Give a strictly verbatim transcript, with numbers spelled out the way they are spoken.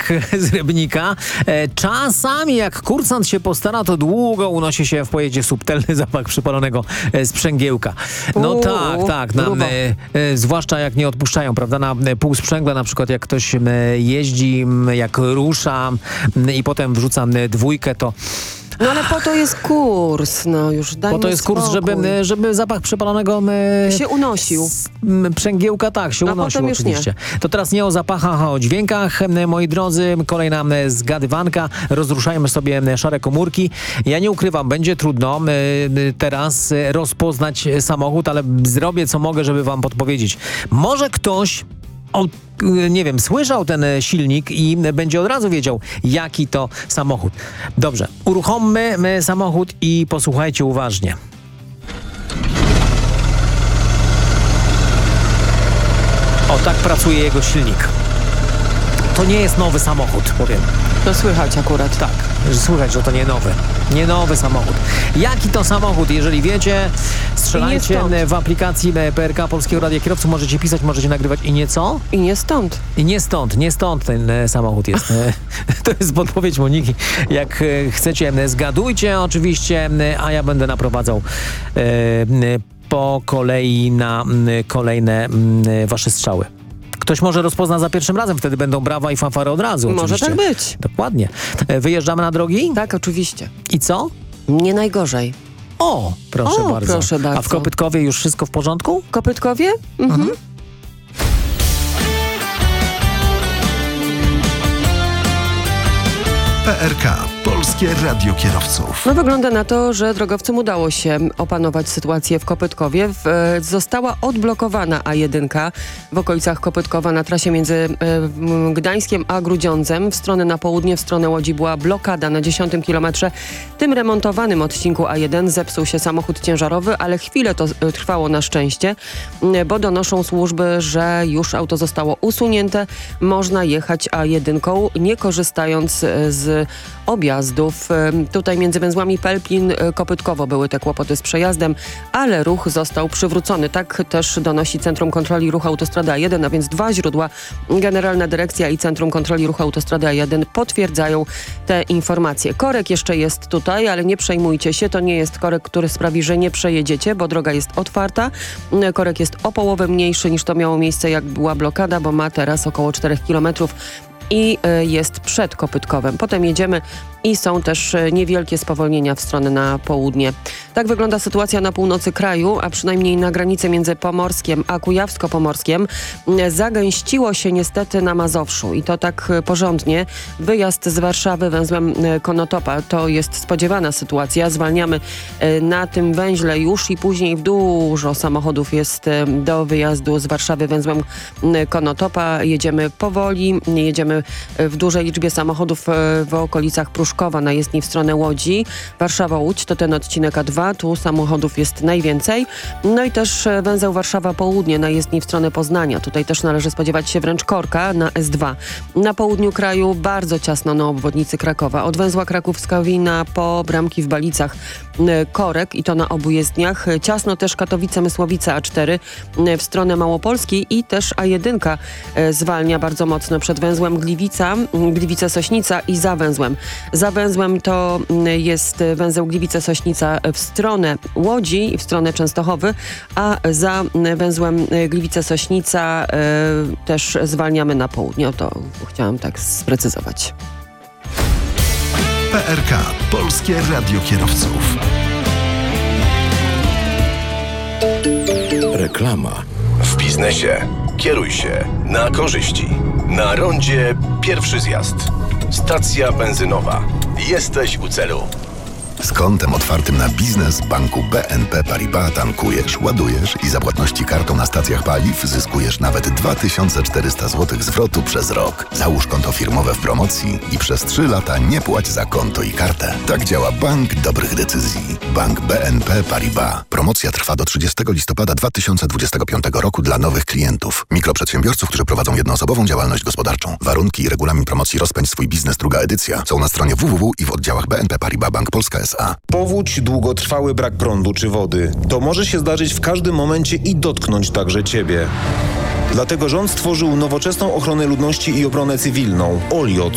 zapach z Rybnika. Czasami jak kursant się postara, to długo unosi się w pojeździe subtelny zapach przypalonego sprzęgiełka. No Uuu, tak, tak. Na, e, e, zwłaszcza jak nie odpuszczają, prawda? Na pół sprzęgła na przykład jak ktoś e, jeździ, jak rusza e, i potem wrzuca e, dwójkę, to No ale po to jest kurs, no już dajmy po to jest kurs, spokój. żeby, żeby zapach przepalonego e, się unosił. s- m, przęgiełka, tak, się A unosił potem już oczywiście. To teraz nie o zapachach, a o dźwiękach. E, Moi drodzy, kolejna e, zgadywanka. Rozruszajmy sobie e, szare komórki. Ja nie ukrywam, będzie trudno e, e, teraz e, rozpoznać e, samochód, ale zrobię co mogę, żeby wam podpowiedzieć. Może ktoś o, nie wiem, słyszał ten silnik i będzie od razu wiedział, jaki to samochód. Dobrze, uruchommy my samochód i posłuchajcie uważnie. O, tak pracuje jego silnik. To nie jest nowy samochód, powiem. To słychać akurat. Tak, że słychać, że to nie nowy. Nie nowy samochód. Jaki to samochód? Jeżeli wiecie, strzelajcie stąd. w aplikacji P R K Polskiego Radia Kierowców. Możecie pisać, możecie nagrywać i nie co? I nie stąd. I nie stąd, nie stąd ten e, samochód jest. E, to jest podpowiedź Moniki. Jak e, chcecie, e, zgadujcie oczywiście, e, a ja będę naprowadzał e, e, po kolei na m, kolejne m, wasze strzały. Ktoś może rozpozna za pierwszym razem, wtedy będą brawa i fanfary od razu. Może oczywiście. tak być. Dokładnie. E, Wyjeżdżamy na drogi? Tak, oczywiście. I co? Nie najgorzej. O, proszę O, bardzo. proszę bardzo. A w Kopytkowie już wszystko w porządku? Kopytkowie? Mhm. P R K. Polskie Radio Kierowców. No wygląda na to, że drogowcom udało się opanować sytuację w Kopytkowie. W, e, została odblokowana A jeden w okolicach Kopytkowa na trasie między e, m, Gdańskiem a Grudziądzem. W stronę na południe, w stronę Łodzi była blokada na dziesiątym kilometrze. Tym remontowanym odcinku A jeden zepsuł się samochód ciężarowy, ale chwilę to e, trwało na szczęście, m, bo donoszą służby, że już auto zostało usunięte. Można jechać A jeden, nie korzystając e, z objazdów. Tutaj między węzłami Pelplin-Kopytkowo były te kłopoty z przejazdem, ale ruch został przywrócony. Tak też donosi Centrum Kontroli Ruchu Autostrada A jeden, a więc dwa źródła, Generalna Dyrekcja i Centrum Kontroli Ruchu Autostrada A jeden potwierdzają te informacje. Korek jeszcze jest tutaj, ale nie przejmujcie się, to nie jest korek, który sprawi, że nie przejedziecie, bo droga jest otwarta. Korek jest o połowę mniejszy niż to miało miejsce, jak była blokada, bo ma teraz około czterech kilometrów i y, jest przed Kopytkowem. Potem jedziemy i są też y, niewielkie spowolnienia w stronę na południe. Tak wygląda sytuacja na północy kraju, a przynajmniej na granicy między Pomorskiem a Kujawsko-Pomorskiem. Y, zagęściło się niestety na Mazowszu i to tak y, porządnie. Wyjazd z Warszawy węzłem y, Konotopa to jest spodziewana sytuacja. Zwalniamy y, na tym węźle już i później w dużo samochodów jest y, do wyjazdu z Warszawy węzłem y, Konotopa. Jedziemy powoli, nie jedziemy w dużej liczbie samochodów w okolicach Pruszkowa na jezdni w stronę Łodzi. Warszawa-Łódź to ten odcinek A dwa, tu samochodów jest najwięcej. No i też węzeł Warszawa-Południe na jezdni w stronę Poznania. Tutaj też należy spodziewać się wręcz korka na S dwa. Na południu kraju bardzo ciasno na obwodnicy Krakowa. Od węzła Kraków-Skawina po Bramki w Balicach korek i to na obu jezdniach. Ciasno też Katowice-Mysłowice A cztery w stronę Małopolski i też A jeden zwalnia bardzo mocno przed węzłem Gliwica, Gliwice-Sośnica i za węzłem. Za węzłem to jest węzeł Gliwice-Sośnica w stronę Łodzi i w stronę Częstochowy, a za węzłem Gliwice-Sośnica y, też zwalniamy na południe. O to chciałam tak sprecyzować. P R K. Polskie Radio Kierowców. Reklama. W biznesie kieruj się na korzyści. Na rondzie pierwszy zjazd. Stacja benzynowa. Jesteś u celu. Z kontem otwartym na biznes banku B N P Paribas tankujesz, ładujesz i za płatności kartą na stacjach paliw zyskujesz nawet dwa tysiące czterysta złotych zwrotu przez rok. Załóż konto firmowe w promocji i przez trzy lata nie płać za konto i kartę. Tak działa bank dobrych decyzji. Bank B N P Paribas. Promocja trwa do trzydziestego listopada dwa tysiące dwudziestego piątego roku dla nowych klientów. Mikroprzedsiębiorców, którzy prowadzą jednoosobową działalność gospodarczą. Warunki i regulamin promocji Rozpędź swój biznes druga edycja są na stronie w w w i w oddziałach B N P Paribas Bank Polska S A. Powódź, długotrwały brak prądu czy wody. To może się zdarzyć w każdym momencie i dotknąć także Ciebie. Dlatego rząd stworzył nowoczesną ochronę ludności i obronę cywilną. OLIO.